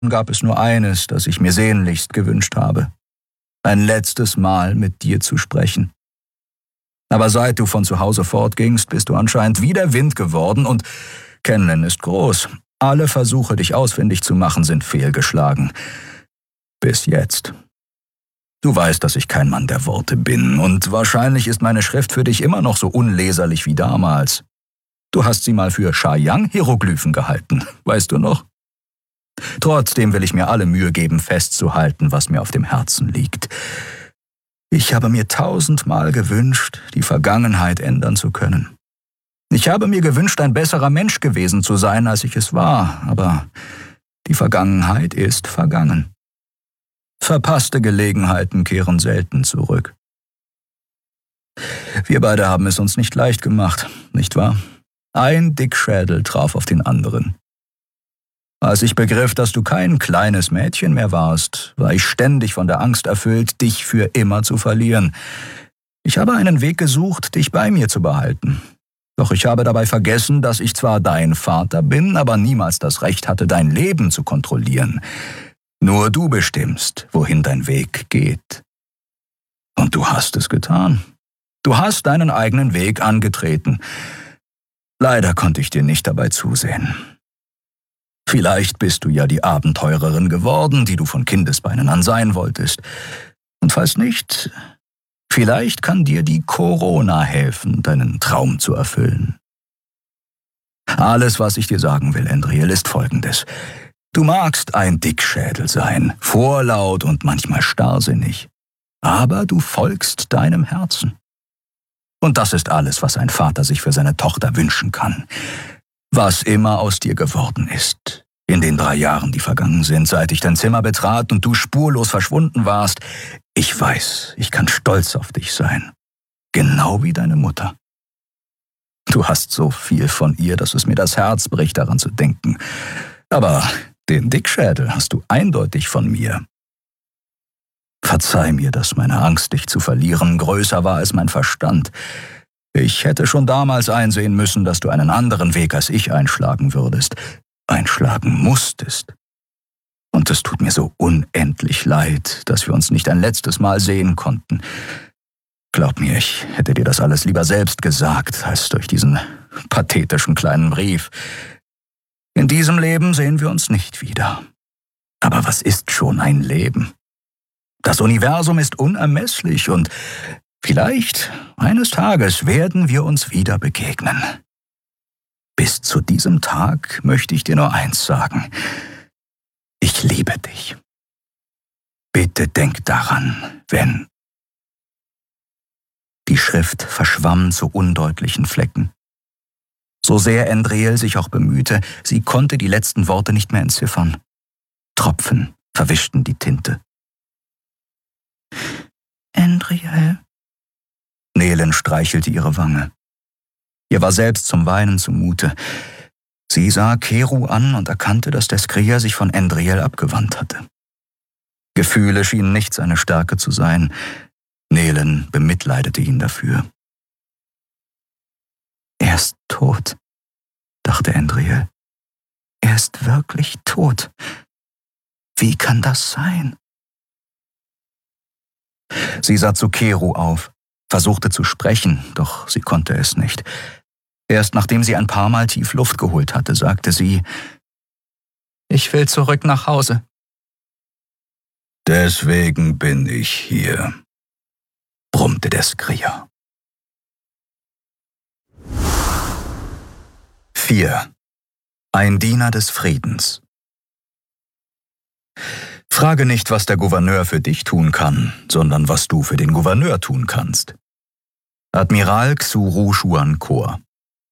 gab es nur eines, das ich mir sehnlichst gewünscht habe: ein letztes Mal mit dir zu sprechen. Aber seit du von zu Hause fortgingst, bist du anscheinend wie der Wind geworden und Kenlen ist groß. Alle Versuche, dich ausfindig zu machen, sind fehlgeschlagen. Bis jetzt. Du weißt, dass ich kein Mann der Worte bin, und wahrscheinlich ist meine Schrift für dich immer noch so unleserlich wie damals. Du hast sie mal für Sha-Yang-Hieroglyphen gehalten, weißt du noch? Trotzdem will ich mir alle Mühe geben, festzuhalten, was mir auf dem Herzen liegt. Ich habe mir 1000-mal gewünscht, die Vergangenheit ändern zu können. Ich habe mir gewünscht, ein besserer Mensch gewesen zu sein, als ich es war, aber die Vergangenheit ist vergangen. Verpasste Gelegenheiten kehren selten zurück. Wir beide haben es uns nicht leicht gemacht, nicht wahr? Ein Dickschädel traf auf den anderen. Als ich begriff, dass du kein kleines Mädchen mehr warst, war ich ständig von der Angst erfüllt, dich für immer zu verlieren. Ich habe einen Weg gesucht, dich bei mir zu behalten. Doch ich habe dabei vergessen, dass ich zwar dein Vater bin, aber niemals das Recht hatte, dein Leben zu kontrollieren. Nur du bestimmst, wohin dein Weg geht. Und du hast es getan. Du hast deinen eigenen Weg angetreten. Leider konnte ich dir nicht dabei zusehen. Vielleicht bist du ja die Abenteurerin geworden, die du von Kindesbeinen an sein wolltest. Und falls nicht, vielleicht kann dir die Corona helfen, deinen Traum zu erfüllen. Alles, was ich dir sagen will, Endriel, ist Folgendes. Du magst ein Dickschädel sein, vorlaut und manchmal starrsinnig, aber du folgst deinem Herzen. Und das ist alles, was ein Vater sich für seine Tochter wünschen kann. Was immer aus dir geworden ist, in den 3 Jahren, die vergangen sind, seit ich dein Zimmer betrat und du spurlos verschwunden warst, ich weiß, ich kann stolz auf dich sein. Genau wie deine Mutter. Du hast so viel von ihr, dass es mir das Herz bricht, daran zu denken. Aber den Dickschädel hast du eindeutig von mir. Verzeih mir, dass meine Angst, dich zu verlieren, größer war als mein Verstand. Ich hätte schon damals einsehen müssen, dass du einen anderen Weg als ich einschlagen würdest, einschlagen musstest. Und es tut mir so unendlich leid, dass wir uns nicht ein letztes Mal sehen konnten. Glaub mir, ich hätte dir das alles lieber selbst gesagt, als durch diesen pathetischen kleinen Brief. In diesem Leben sehen wir uns nicht wieder. Aber was ist schon ein Leben? Das Universum ist unermesslich und vielleicht eines Tages werden wir uns wieder begegnen. Bis zu diesem Tag möchte ich dir nur eins sagen. Ich liebe dich. Bitte denk daran, wenn... Die Schrift verschwamm zu undeutlichen Flecken. So sehr Endriel sich auch bemühte, sie konnte die letzten Worte nicht mehr entziffern. Tropfen verwischten die Tinte. Endriel. Nelen streichelte ihre Wange. Ihr war selbst zum Weinen zumute. Sie sah Keru an und erkannte, dass der Skrier sich von Endriel abgewandt hatte. Gefühle schienen nicht seine Stärke zu sein. Nelen bemitleidete ihn dafür. Er ist tot, dachte Endriel. Er ist wirklich tot. Wie kann das sein? Sie sah zu Keru auf, versuchte zu sprechen, doch sie konnte es nicht. Erst nachdem sie ein paar Mal tief Luft geholt hatte, sagte sie, »Ich will zurück nach Hause.« »Deswegen bin ich hier«, brummte der Skrier. 4. Ein Diener des Friedens. Frage nicht, was der Gouverneur für dich tun kann, sondern was du für den Gouverneur tun kannst. Admiral Xuru Xuankor.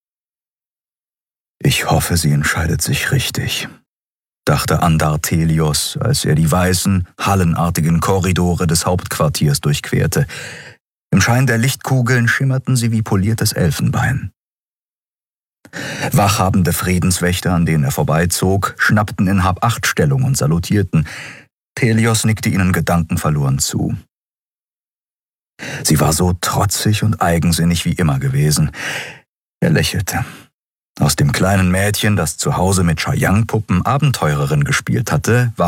Ich hoffe, sie entscheidet sich richtig, dachte Andartelios, als er die weißen, hallenartigen Korridore des Hauptquartiers durchquerte. Im Schein der Lichtkugeln schimmerten sie wie poliertes Elfenbein. Wachhabende Friedenswächter, an denen er vorbeizog, schnappten in Hab-Acht-Stellung und salutierten. Telios nickte ihnen gedankenverloren zu. Sie war so trotzig und eigensinnig wie immer gewesen. Er lächelte. Aus dem kleinen Mädchen, das zu Hause mit Chayang-Puppen Abenteurerin gespielt hatte,